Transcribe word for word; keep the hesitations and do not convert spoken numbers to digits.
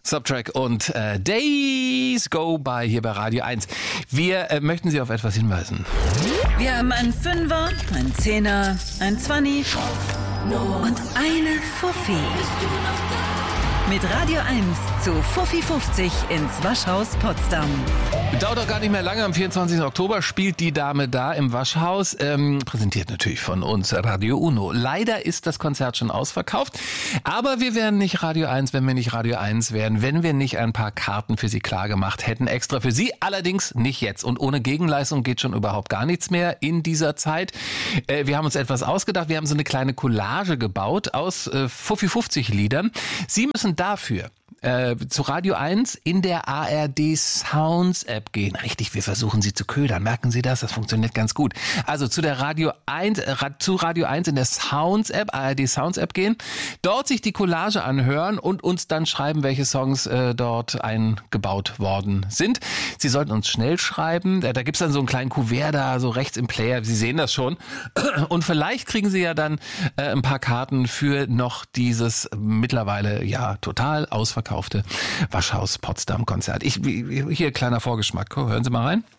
Subtrack und äh, Days Go By hier bei Radio eins. Wir äh, möchten Sie auf etwas hinweisen. Wir haben einen Fünfer, einen Zehner, einen Zwanni und eine Fuffi. Mit Radio eins zu Fuffi fünfzig ins Waschhaus Potsdam. Dauert doch gar nicht mehr lange. Am vierundzwanzigsten Oktober spielt die Dame da im Waschhaus. Ähm, präsentiert natürlich von uns Radio Uno. Leider ist das Konzert schon ausverkauft. Aber wir wären nicht Radio eins, wenn wir nicht Radio eins wären, wenn wir nicht ein paar Karten für Sie klargemacht hätten. Extra für Sie, allerdings nicht jetzt. Und ohne Gegenleistung geht schon überhaupt gar nichts mehr in dieser Zeit. Äh, wir haben uns etwas ausgedacht. Wir haben so eine kleine Collage gebaut aus äh, Fuffi fünfzig Liedern. Sie müssen dafür Äh, zu Radio eins in der A R D Sounds App gehen. Richtig, wir versuchen Sie zu ködern. Merken Sie das? Das funktioniert ganz gut. Also zu der Radio eins, äh, zu Radio eins in der Sounds App, A R D Sounds App gehen, dort sich die Collage anhören und uns dann schreiben, welche Songs äh, dort eingebaut worden sind. Sie sollten uns schnell schreiben. Da, da gibt's dann so einen kleinen Kuvert da, so rechts im Player. Sie sehen das schon. Und vielleicht kriegen Sie ja dann äh, ein paar Karten für noch dieses mittlerweile ja total ausverkaufte Waschhaus Potsdam Konzert. Ich, hier kleiner Vorgeschmack. Hören Sie mal rein.